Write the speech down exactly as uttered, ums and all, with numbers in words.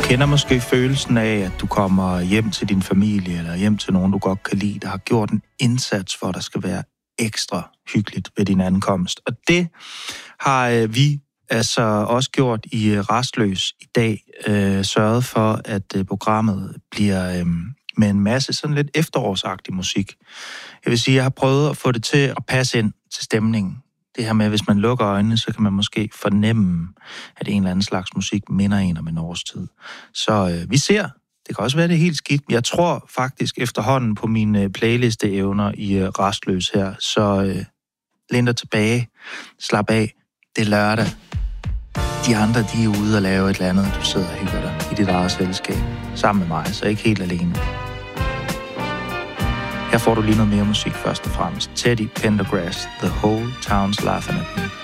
kender måske følelsen af, at du kommer hjem til din familie, eller hjem til nogen, du godt kan lide, der har gjort en indsats for, at der skal være ekstra hyggeligt ved din ankomst. Og det har øh, vi altså også gjort i øh, Rastløs i dag, øh, sørget for, at øh, programmet bliver øh, med en masse sådan lidt efterårsagtig musik. Jeg vil sige, jeg har prøvet at få det til at passe ind til stemningen. Det her med, at hvis man lukker øjnene, så kan man måske fornemme, at en eller anden slags musik minder en om en årstid. Så øh, vi ser. Det kan også være, det er helt skidt. Jeg tror faktisk efterhånden på mine playlisteevner i øh, Rastløs her. Så øh, læn dig tilbage. Slap af. Det er lørdag. De andre, de er ude og lave et eller andet. Du sidder og hygger dig i dit eget selskab. Sammen med mig, så ikke helt alene. Her får du lige noget mere musik først og fremmest. Teddy Pendergrass, The Whole Town's Laughing at Me.